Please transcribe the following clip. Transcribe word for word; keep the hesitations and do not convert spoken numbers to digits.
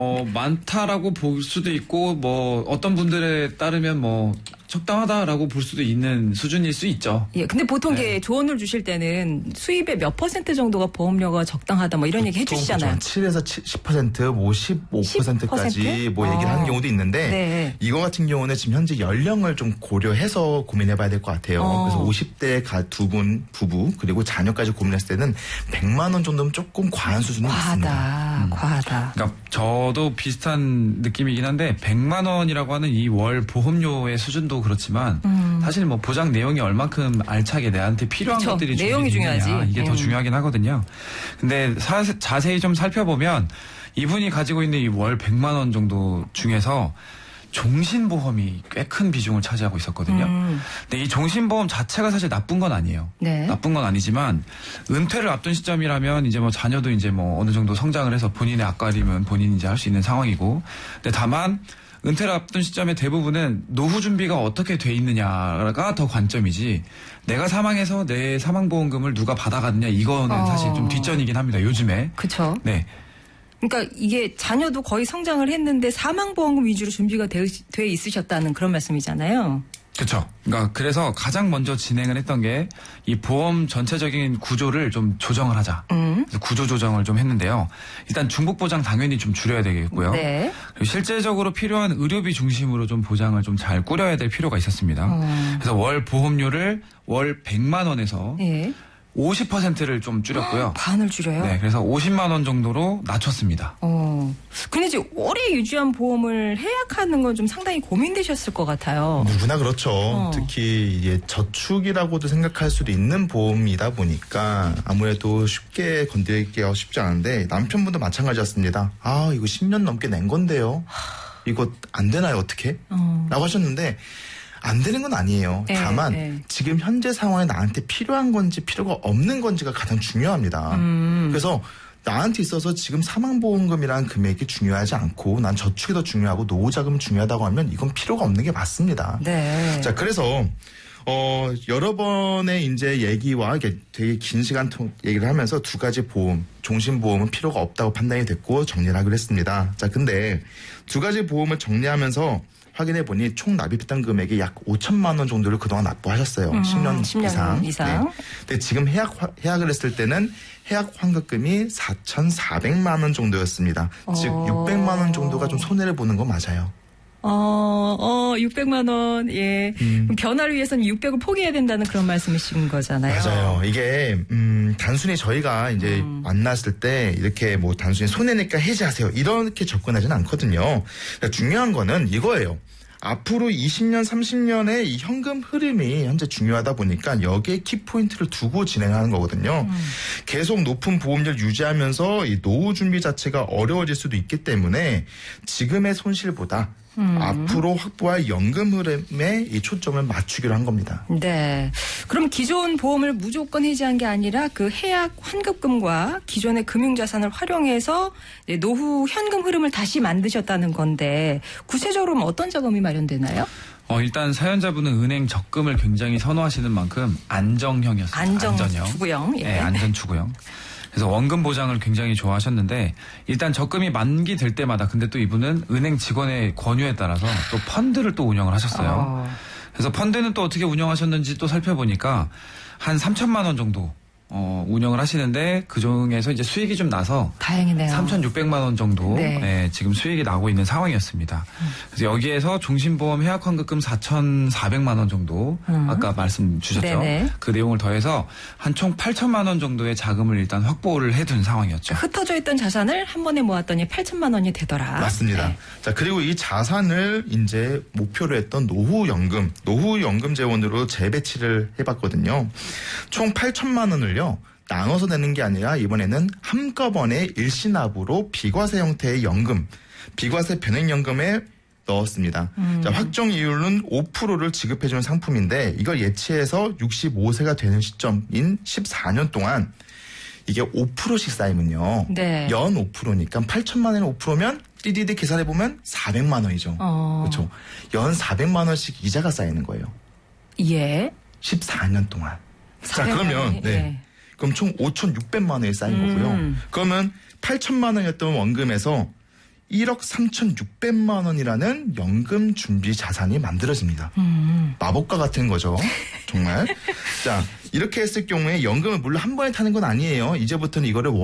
어, 많다라고 볼 수도 있고, 뭐, 어떤 분들에 따르면 뭐, 적당하다라고 볼 수도 있는 수준일 수 있죠. 예, 근데 보통 네. 게 조언을 주실 때는 수입의 몇 퍼센트 정도가 보험료가 적당하다 뭐 이런 얘기 해주시잖아요. 칠에서 십 퍼센트, 뭐 십오 퍼센트까지 뭐 얘기를 어. 하는 경우도 있는데 네. 이거 같은 경우는 지금 현재 연령을 좀 고려해서 고민해봐야 될 것 같아요. 어. 그래서 오십 대 두 분 부부 그리고 자녀까지 고민했을 때는 백만 원 정도면 조금 과한 수준이 있습니다. 과하다, 음. 과하다. 그러니까 저도 비슷한 느낌이긴 한데 백만 원이라고 하는 이 월 보험료의 수준도 그렇지만 음. 사실 뭐 보장 내용이 얼만큼 알차게 내한테 필요한 그쵸. 것들이 내용이 중요하지. 이게 음. 더 중요하긴 하거든요. 근데 사, 자세히 좀 살펴보면 이분이 가지고 있는 이 월 백만 원 정도 중에서 종신보험이 꽤 큰 비중을 차지하고 있었거든요. 음. 근데 이 종신보험 자체가 사실 나쁜 건 아니에요. 네. 나쁜 건 아니지만 은퇴를 앞둔 시점이라면 이제 뭐 자녀도 이제 뭐 어느 정도 성장을 해서 본인의 앞가림은 본인이 이제 할 수 있는 상황이고. 근데 다만 은퇴를 앞둔 시점의 대부분은 노후 준비가 어떻게 돼 있느냐가 더 관점이지 내가 사망해서 내 사망보험금을 누가 받아가느냐 이거는 어. 사실 좀 뒷전이긴 합니다. 요즘에. 그렇죠. 네. 그러니까 이게 자녀도 거의 성장을 했는데 사망보험금 위주로 준비가 돼, 돼 있으셨다는 그런 말씀이잖아요. 그렇죠. 그러니까 그래서 가장 먼저 진행을 했던 게 이 보험 전체적인 구조를 좀 조정을 하자. 음. 그래서 구조 조정을 좀 했는데요. 일단 중복 보장 당연히 좀 줄여야 되겠고요. 네. 그리고 실제적으로 필요한 의료비 중심으로 좀 보장을 좀 잘 꾸려야 될 필요가 있었습니다. 어. 그래서 월 보험료를 월 백만 원에서 예. 오십 퍼센트를 좀 줄였고요. 반을 줄여요? 네, 그래서 오십만 원 정도로 낮췄습니다. 어. 근데 이제 오래 유지한 보험을 해약하는 건 좀 상당히 고민되셨을 것 같아요. 누구나 그렇죠. 어. 특히 이게 저축이라고도 생각할 수도 있는 보험이다 보니까 아무래도 쉽게 건드리기가 쉽지 않은데 남편분도 마찬가지였습니다. 아, 이거 십 년 넘게 낸 건데요. 이거 안 되나요, 어떻게? 어. 라고 하셨는데 안 되는 건 아니에요. 예, 다만 예. 지금 현재 상황에 나한테 필요한 건지 필요가 없는 건지가 가장 중요합니다. 음. 그래서 나한테 있어서 지금 사망보험금이라는 금액이 중요하지 않고 난 저축이 더 중요하고 노후자금이 중요하다고 하면 이건 필요가 없는 게 맞습니다. 네. 자, 그래서 어 여러 번의 이제 얘기와 이게 되게 긴 시간 통 얘기를 하면서 두 가지 보험, 종신보험은 필요가 없다고 판단이 됐고 정리를 하기로 했습니다. 자, 근데 두 가지 보험을 정리하면서 확인해 보니 총 납입했던 금액이 약 오천만 원 정도를 그동안 납부하셨어요. 음, 십 년 십 년 이상. 이상. 네. 근데 지금 해약 해약을 했을 때는 해약 환급금이 사천사백만 원 정도였습니다. 어. 즉 육백만 원 정도가 좀 손해를 보는 건 맞아요. 어, 어, 육백만 원, 예. 음. 그럼 변화를 위해서는 육백을 포기해야 된다는 그런 말씀이신 거잖아요. 맞아요. 이게 음, 단순히 저희가 이제 음. 만났을 때 이렇게 뭐 단순히 손해니까 해지하세요 이렇게 접근하지는 않거든요. 그러니까 중요한 거는 이거예요. 앞으로 이십 년, 삼십 년의 이 현금 흐름이 현재 중요하다 보니까 여기에 키포인트를 두고 진행하는 거거든요. 음. 계속 높은 보험료를 유지하면서 이 노후 준비 자체가 어려워질 수도 있기 때문에 지금의 손실보다 음. 앞으로 확보할 연금 흐름에 이 초점을 맞추기로 한 겁니다. 네. 그럼 기존 보험을 무조건 해지한 게 아니라 그 해약 환급금과 기존의 금융자산을 활용해서 이제 노후 현금 흐름을 다시 만드셨다는 건데 구체적으로 어떤 자금이 마련되나요? 어, 일단 사연자분은 은행 적금을 굉장히 선호하시는 만큼 안정형이었어요. 안정 안전형. 추구형. 예. 네, 안전 추구형. 그래서 원금 보장을 굉장히 좋아하셨는데 일단 적금이 만기 될 때마다 근데 또 이분은 은행 직원의 권유에 따라서 또 펀드를 또 운영을 하셨어요. 어. 그래서 펀드는 또 어떻게 운영하셨는지 또 살펴보니까 한 삼천만 원 정도 어, 운영을 하시는데 그 중에서 이제 수익이 좀 나서 다행이네요. 삼천육백만 원 정도 네. 네, 지금 수익이 나고 있는 상황이었습니다. 음. 그래서 여기에서 종신보험 해약 환급금 사천사백만 원 정도 음. 아까 말씀 주셨죠. 네네. 그 내용을 더해서 한 총 팔천만 원 정도의 자금을 일단 확보를 해둔 상황이었죠. 흩어져 있던 자산을 한 번에 모았더니 팔천만 원이 되더라. 맞습니다. 네. 자, 그리고 이 자산을 이제 목표로 했던 노후연금, 노후연금 재원으로 재배치를 해봤거든요. 총 팔천만 원을요. 나눠서 내는 게 아니라 이번에는 한꺼번에 일시납으로 비과세 형태의 연금, 비과세 변액연금에 넣었습니다. 음. 자, 확정 이율은 오 퍼센트를 지급해주는 상품인데 이걸 예치해서 육십오 세가 되는 시점인 십사 년 동안 이게 오 퍼센트씩 쌓이면요. 네. 연 오 퍼센트니까 팔천만 원에 오 퍼센트면 띠디디 계산해보면 사백만 원이죠. 어. 그렇죠. 연 사백만 원씩 이자가 쌓이는 거예요. 예. 십사 년 동안. 자, 사백만 그러면 원이, 네. 예. 그럼 총 오천육백만 원이 쌓인 음. 거고요. 그러면 팔천만 원이었던 원금에서 일억 삼천육백만 원이라는 연금 준비 자산이 만들어집니다. 음. 마법과 같은 거죠. 정말. 자, 이렇게 했을 경우에 연금을 물론 한 번에 타는 건 아니에요. 이제부터는 이거를